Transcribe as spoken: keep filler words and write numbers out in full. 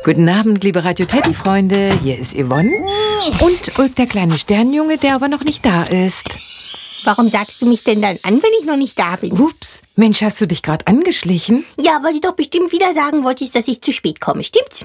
Guten Abend, liebe Radio Teddy-Freunde. Hier ist Yvonne und Ulf, der kleine Sternjunge, der aber noch nicht da ist. Warum sagst du mich denn dann an, wenn ich noch nicht da bin? Ups, Mensch, hast du dich gerade angeschlichen? Ja, weil du doch bestimmt wieder sagen wolltest, dass ich zu spät komme, stimmt's?